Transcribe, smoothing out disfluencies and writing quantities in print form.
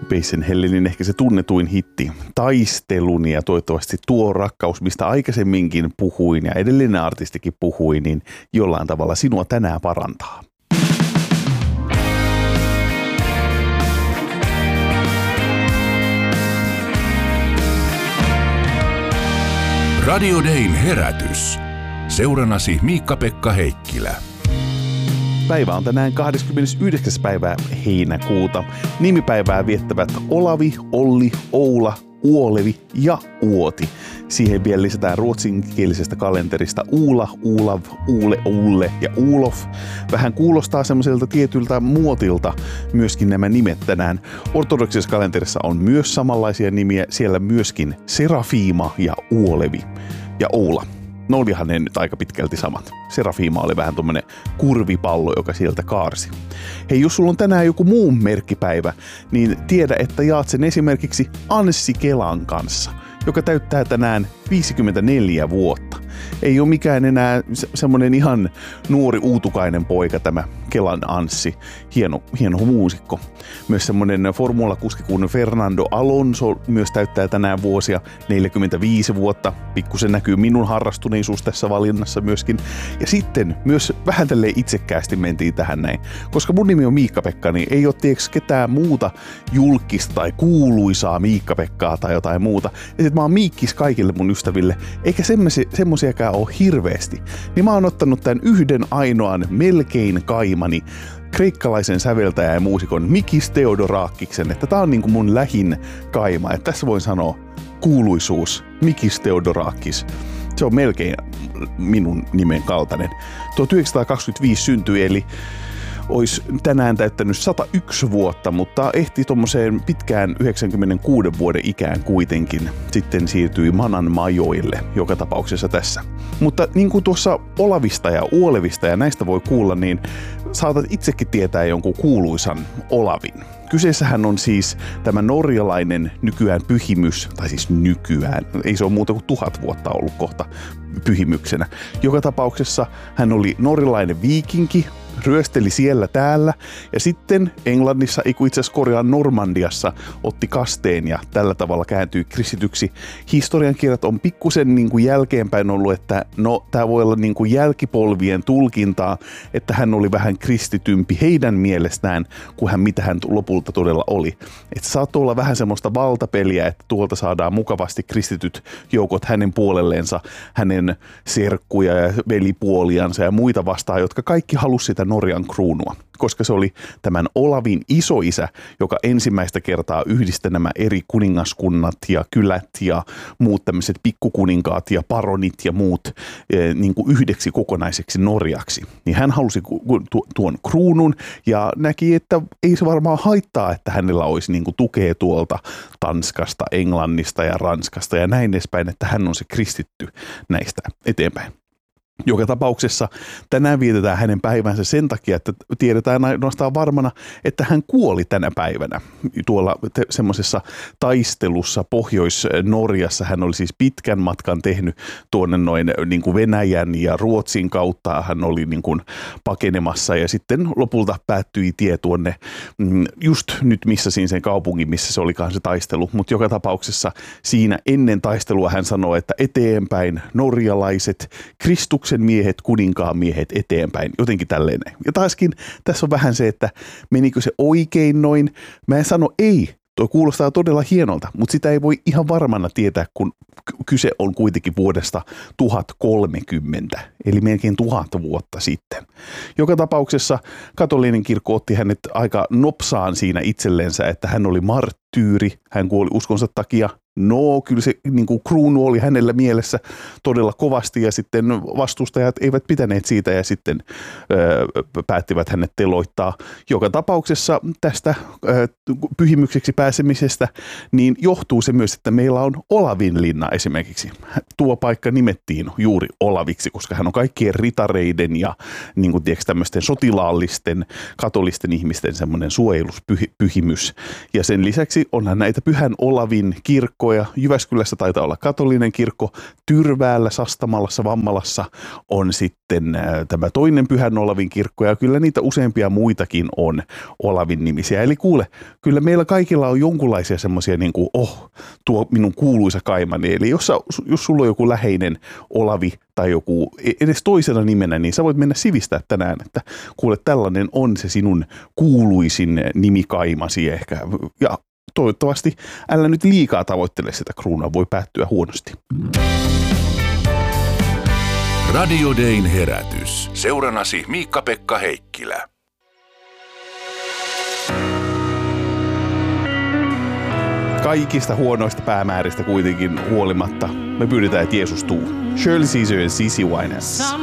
Peisen Hellenin ehkä se tunnetuin hitti, Taistelun, ja toivottavasti tuo rakkaus, mistä aikaisemminkin puhuin ja edellinen artistikin puhui, niin jollain tavalla sinua tänään parantaa. Radio Dayn herätys. Seurannasi Miikka-Pekka Heikkilä. Päivä on tänään 29. päivää heinäkuuta. Nimipäivää viettävät Olavi, Olli, Oula, Uolevi ja Uoti. Siihen vielä lisätään ruotsinkielisestä kalenterista Uula, Uulav, Uule, Ulle ja Ulof. Vähän kuulostaa semmoiselta tietyltä muotilta myöskin nämä nimet tänään. Ortodoksisessa kalenterissa on myös samanlaisia nimiä, siellä myöskin Serafiima ja Uolevi ja Oula. No olihan ne nyt aika pitkälti samat. Serafiima oli vähän tommonen kurvipallo, joka sieltä kaarsi. Hei, jos sulla on tänään joku muu merkkipäivä, niin tiedä, että jaat sen esimerkiksi Anssi Kelan kanssa, joka täyttää tänään 54 vuotta. Ei ole mikään enää semmonen ihan nuori uutukainen poika tämä Kelan Anssi. Hieno muusikko. Myös semmonen formulakuski kuin Fernando Alonso myös täyttää tänään vuosia, 45 vuotta. Pikkusen näkyy minun harrastuneisuus tässä valinnassa myöskin. Ja sitten myös vähän tälleen itsekkäästi mentiin tähän näin. Koska mun nimi on Miikka-Pekka, niin ei ole tieks ketään muuta julkista tai kuuluisaa Miikka-Pekkaa tai jotain muuta. Ja sit mä oon Miikkis kaikille mun ystäville, eikä semmosiakaan ole hirveästi. Niin mä oon ottanut tän yhden ainoan melkein kaimani kreikkalaisen säveltäjän ja muusikon Mikis Theodorakiksen, että tää on niinku mun lähin kaima. Että tässä voin sanoa kuuluisuus Mikis Theodorakis. Se on melkein minun nimen kaltainen. 1925 syntyi, eli olisi tänään täyttänyt 101 vuotta, mutta ehti tommoseen pitkään 96 vuoden ikään kuitenkin. Sitten siirtyi Manan majoille joka tapauksessa tässä. Mutta niin kuin tuossa Olavista ja Uolevista ja näistä voi kuulla, niin saatat itsekin tietää jonkun kuuluisan Olavin. Kyseessähän on siis tämä norjalainen nykyään pyhimys, tai siis nykyään, ei se ole muuta kuin 1000 vuotta ollut kohta pyhimyksenä. Joka tapauksessa hän oli norjalainen viikinki, ryösteli siellä täällä ja sitten Englannissa, itse asiassa Normandiassa otti kasteen ja tällä tavalla kääntyi kristityksi. Historiankirjat on pikkusen niin kuin jälkeenpäin ollut, että no tää voi olla niin kuin jälkipolvien tulkintaa, että hän oli vähän kristitympi heidän mielestään kuin mitä hän lopulta todella oli. Että saattoi olla vähän semmoista valtapeliä, että tuolta saadaan mukavasti kristityt joukot hänen puolelleensa, hänen serkkuja ja velipuoliansa ja muita vastaan, jotka kaikki halusi sitä Norjan kruunua, koska se oli tämän Olavin isoisä, joka ensimmäistä kertaa yhdisti nämä eri kuningaskunnat ja kylät ja muut tämmöiset pikkukuninkaat ja paronit ja muut niin kuin yhdeksi kokonaiseksi Norjaksi. Niin hän halusi tuon kruunun ja näki, että ei se varmaan haittaa, että hänellä olisi niin kuin tukea tuolta Tanskasta, Englannista ja Ranskasta ja näin edespäin, että hän on se kristitty näistä eteenpäin. Joka tapauksessa tänään vietetään hänen päivänsä sen takia, että tiedetään ainoastaan varmana, että hän kuoli tänä päivänä. Tuolla semmoisessa taistelussa Pohjois-Norjassa hän oli siis pitkän matkan tehnyt tuonne noin niin kuin Venäjän ja Ruotsin kautta. Hän oli niin kuin pakenemassa ja sitten lopulta päättyi tie tuonne just nyt missä siinä sen kaupungin, missä se olikaan se taistelu. Mutta joka tapauksessa siinä ennen taistelua hän sanoi, että eteenpäin norjalaiset Kristuksen miehet, kuninkaan miehet eteenpäin, jotenkin tälleen. Ja taaskin tässä on vähän se, että menikö se oikein noin. Mä en sano ei, tuo kuulostaa todella hienolta, mutta sitä ei voi ihan varmana tietää, kun kyse on kuitenkin vuodesta 1030, eli melkein 1000 vuotta sitten. Joka tapauksessa katolinen kirkko otti hänet aika nopsaan siinä itsellensä, että hän oli marttyyri, hän kuoli uskonsa takia. No, kyllä se niin kuin kruunu oli hänellä mielessä todella kovasti ja sitten vastustajat eivät pitäneet siitä ja sitten päättivät hänet teloittaa. Joka tapauksessa tästä pyhimykseksi pääsemisestä niin johtuu se myös, että meillä on Olavinlinna esimerkiksi. Tuo paikka nimettiin juuri Olaviksi, koska hän on kaikkien ritareiden ja niin kuin tiedätkö, tämmöisten sotilaallisten katolisten ihmisten semmoinen suojeluspyhimys. Ja sen lisäksi onhan näitä Pyhän Olavin kirkko kirkkoja. Jyväskylässä taitaa olla katolinen kirkko. Tyrväällä, Sastamalassa, Vammalassa on sitten tämä toinen Pyhän Olavin kirkko. Ja kyllä niitä useampia muitakin on Olavin nimisiä. Eli kuule, kyllä meillä kaikilla on jonkunlaisia semmoisia niin kuin, tuo minun kuuluisa kaimani. Eli jos sulla on joku läheinen Olavi tai joku edes toisena nimenä, niin sä voit mennä sivistää tänään, että kuule, tällainen on se sinun kuuluisin nimikaimasi ehkä. Ja toivottavasti älä nyt liikaa tavoittele sitä kruunua, voi päättyä huonosti. Radio Dayn herätys. Seuranasi Miikka-Pekka Heikkilä. Kaikista huonoista päämääristä kuitenkin huolimatta me pyydetään, että Jeesus tuu. Shirley Caesar ja CeCe Winans.